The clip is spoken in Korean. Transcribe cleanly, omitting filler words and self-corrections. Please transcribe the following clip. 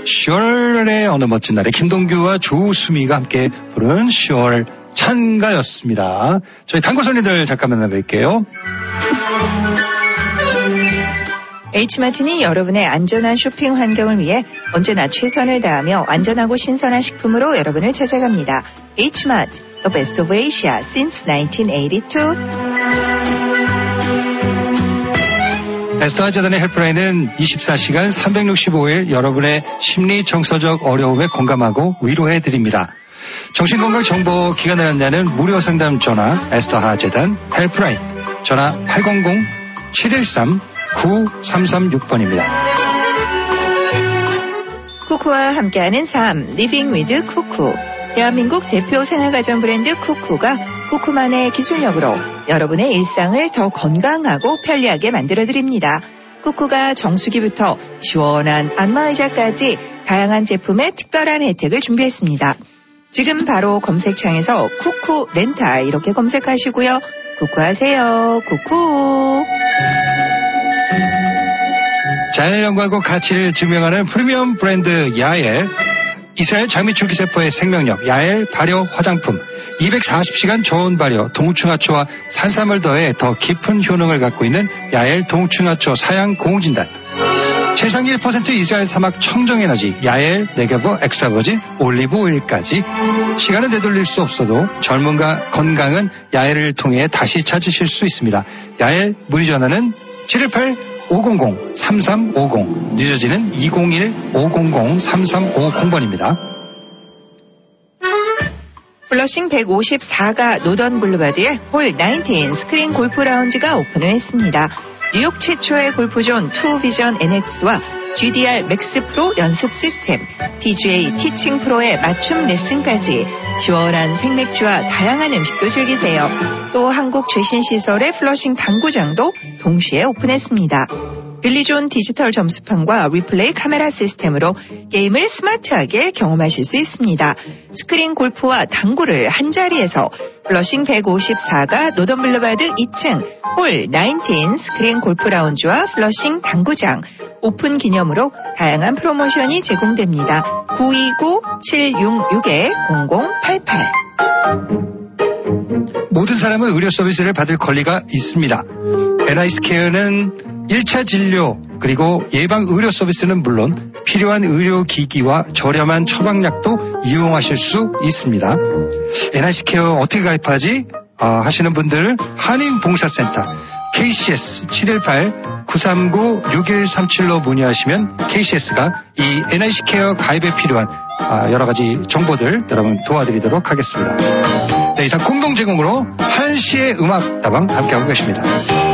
10월의 어느 멋진 날에 김동규와 조수미가 함께 부른 10월 찬가였습니다. 저희 단골손님들 잠깐 만나뵐게요. H마트는 여러분의 안전한 쇼핑 환경을 위해 언제나 최선을 다하며 안전하고 신선한 식품으로 여러분을 찾아갑니다. H마트, The Best of Asia since 1982. 에스더 재단의 헬프라인은 24시간 365일 여러분의 심리 정서적 어려움에 공감하고 위로해드립니다. 정신건강 정보 기관을 안내하는 무료 상담 전화 에스더 재단 헬프라인 전화 800-713-9336번입니다. 쿠쿠와 함께하는 삶, 리빙 위드 쿠쿠. 대한민국 대표 생활가전 브랜드 쿠쿠가 쿠쿠만의 기술력으로 여러분의 일상을 더 건강하고 편리하게 만들어드립니다. 쿠쿠가 정수기부터 시원한 안마의자까지 다양한 제품의 특별한 혜택을 준비했습니다. 지금 바로 검색창에서 쿠쿠 렌탈 이렇게 검색하시고요. 쿠쿠하세요. 쿠쿠. 자연의 영광과 가치를 증명하는 프리미엄 브랜드 야엘, 이스라엘 장미줄기세포의 생명력 야엘 발효 화장품, 240시간 저온 발효 동충하초와 산삼을 더해 더 깊은 효능을 갖고 있는 야엘 동충하초 사양 고흥진단, 최상 1% 이스라엘 사막 청정에너지 야엘 네게버 엑스트라버진 올리브 오일까지. 시간은 되돌릴 수 없어도 젊음과 건강은 야엘을 통해 다시 찾으실 수 있습니다. 야엘 문의 전화는 718-500-3350, 뉴저지는 201-500-3350번입니다. 플러싱 154가 노던 블루바드의 홀 19 스크린 골프 라운지가 오픈을 했습니다. 뉴욕 최초의 골프존 투비전 NX와 GDR 맥스 프로 연습 시스템, PGA 티칭 프로의 맞춤 레슨까지 시원한 생맥주와 다양한 음식도 즐기세요. 또 한국 최신 시설의 플러싱 당구장도 동시에 오픈했습니다. 빌리존 디지털 점수판과 리플레이 카메라 시스템으로 게임을 스마트하게 경험하실 수 있습니다. 스크린 골프와 당구를 한자리에서 플러싱 154가 노던 블루바드 2층 홀 19 스크린 골프 라운지와 플러싱 당구장 오픈 기념으로 다양한 프로모션이 제공됩니다. 929-766-0088. 모든 사람은 의료 서비스를 받을 권리가 있습니다. NIC케어는 1차 진료 그리고 예방 의료 서비스는 물론 필요한 의료기기와 저렴한 처방약도 이용하실 수 있습니다. NIC케어 어떻게 가입하지? 하시는 분들 한인봉사센터 KCS 718-939-6137로 문의하시면 KCS가 이 NIC케어 가입에 필요한 여러 가지 정보들 여러분 도와드리도록 하겠습니다. 네, 이상 공동 제공으로 한시의 음악다방 함께하고 계십니다.